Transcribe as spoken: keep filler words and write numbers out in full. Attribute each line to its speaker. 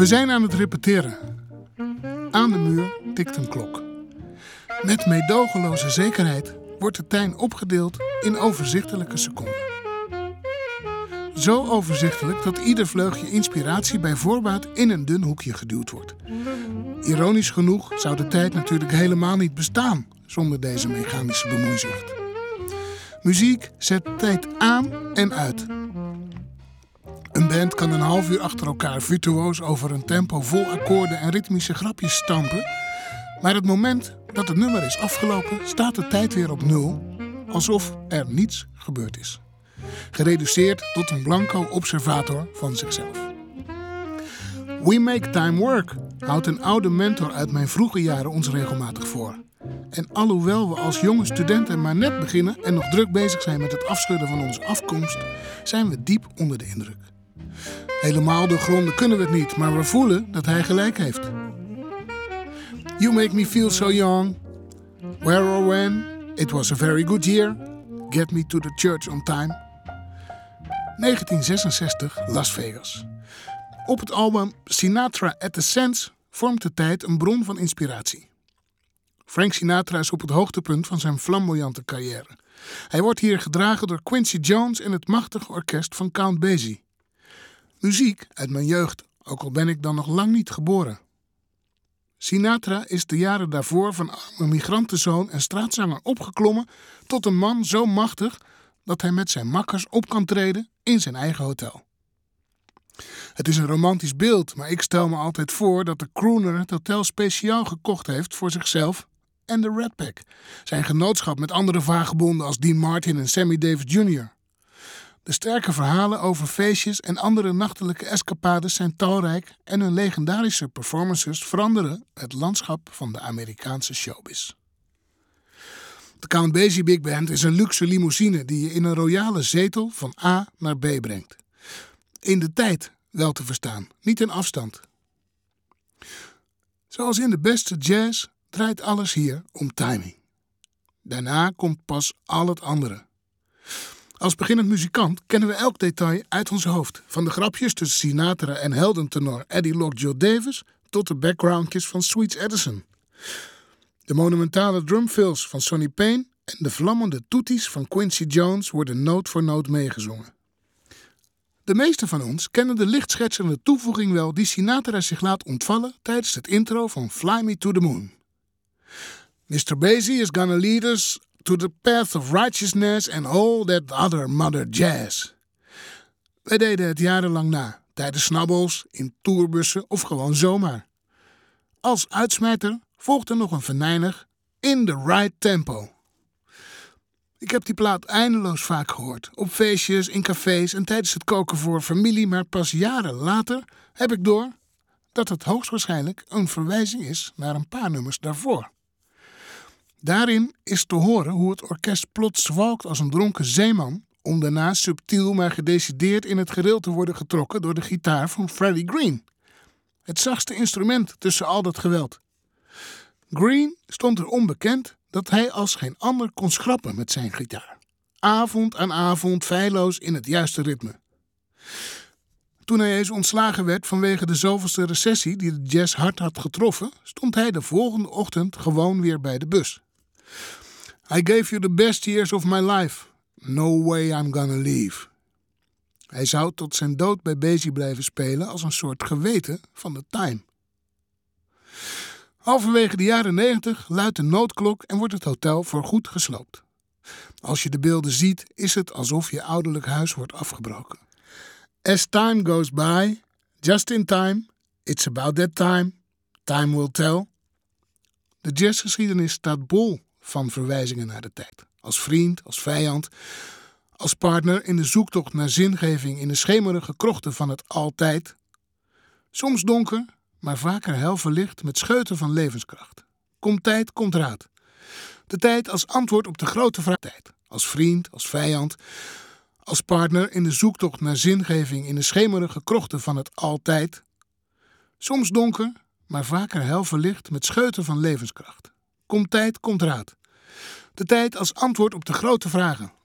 Speaker 1: We zijn aan het repeteren. Aan de muur tikt een klok. Met meedogenloze zekerheid wordt de tuin opgedeeld in overzichtelijke seconden. Zo overzichtelijk dat ieder vleugje inspiratie bij voorbaat in een dun hoekje geduwd wordt. Ironisch genoeg zou de tijd natuurlijk helemaal niet bestaan zonder deze mechanische bemoeizucht. Muziek zet tijd aan en uit. Een band kan een half uur achter elkaar virtuoos over een tempo vol akkoorden en ritmische grapjes stampen. Maar het moment dat het nummer is afgelopen, staat de tijd weer op nul, alsof er niets gebeurd is. Gereduceerd tot een blanco observator van zichzelf. We make time work, houdt een oude mentor uit mijn vroege jaren ons regelmatig voor. En alhoewel we als jonge studenten maar net beginnen en nog druk bezig zijn met het afschudden van onze afkomst, zijn we diep onder de indruk. Helemaal doorgronden kunnen we het niet, maar we voelen dat hij gelijk heeft. You make me feel so young. Where or when? It was a very good year. Get me to the church on time. negentien zesenzestig, Las Vegas. Op het album Sinatra at the Sands vormt de tijd een bron van inspiratie. Frank Sinatra is op het hoogtepunt van zijn flamboyante carrière. Hij wordt hier gedragen door Quincy Jones en het machtige orkest van Count Basie. Muziek uit mijn jeugd, ook al ben ik dan nog lang niet geboren. Sinatra is de jaren daarvoor van arme migrantenzoon en straatzanger opgeklommen tot een man zo machtig dat hij met zijn makkers op kan treden in zijn eigen hotel. Het is een romantisch beeld, maar ik stel me altijd voor dat de crooner het hotel speciaal gekocht heeft voor zichzelf en de Rat Pack, zijn genootschap met andere vagebonden als Dean Martin en Sammy Davis junior De sterke verhalen over feestjes en andere nachtelijke escapades zijn talrijk en hun legendarische performances veranderen het landschap van de Amerikaanse showbiz. De Count Basie Big Band is een luxe limousine die je in een royale zetel van A naar B brengt. In de tijd wel te verstaan, niet in afstand. Zoals in de beste jazz draait alles hier om timing. Daarna komt pas al het andere. Als beginnend muzikant kennen we elk detail uit ons hoofd. Van de grapjes tussen Sinatra en heldentenor Eddie Lockjaw Davis tot de backgroundjes van Sweets Edison. De monumentale drumfills van Sonny Payne en de vlammende toeties van Quincy Jones worden noot voor noot meegezongen. De meeste van ons kennen de lichtschetsende toevoeging wel die Sinatra zich laat ontvallen tijdens het intro van Fly Me to the Moon. mister Basie is gonna lead us to the path of righteousness and all that other mother jazz. Wij deden het jarenlang na, tijdens snabbels, in tourbussen of gewoon zomaar. Als uitsmijter volgde nog een venijnig In the Right Tempo. Ik heb die plaat eindeloos vaak gehoord, op feestjes, in cafés en tijdens het koken voor familie, maar pas jaren later heb ik door dat het hoogstwaarschijnlijk een verwijzing is naar een paar nummers daarvoor. Daarin is te horen hoe het orkest plots zwalkt als een dronken zeeman, om daarna subtiel maar gedecideerd in het gereel te worden getrokken door de gitaar van Freddie Green. Het zachtste instrument tussen al dat geweld. Green stond er onbekend dat hij als geen ander kon schrappen met zijn gitaar. Avond aan avond feilloos in het juiste ritme. Toen hij eens ontslagen werd vanwege de zoveelste recessie die de jazz hard had getroffen, stond hij de volgende ochtend gewoon weer bij de bus. I gave you the best years of my life. No way I'm gonna leave. Hij zou tot zijn dood bij Basie blijven spelen als een soort geweten van de time. Halverwege de jaren negentig luidt de noodklok en wordt het hotel voorgoed gesloopt. Als je de beelden ziet, is het alsof je ouderlijk huis wordt afgebroken. As time goes by, just in time, it's about that time, time will tell. De jazzgeschiedenis staat bol van verwijzingen naar de tijd. Als vriend, als vijand, als partner in de zoektocht naar zingeving in de schemerige krochten van het altijd. Soms donker, maar vaker helverlicht met scheuten van levenskracht. Komt tijd, komt raad. De tijd als antwoord op de grote vraag. Tijd. Als vriend, als vijand, als partner in de zoektocht naar zingeving in de schemerige krochten van het altijd. Soms donker, maar vaker helverlicht met scheuten van levenskracht. Komt tijd, komt raad. De tijd als antwoord op de grote vragen.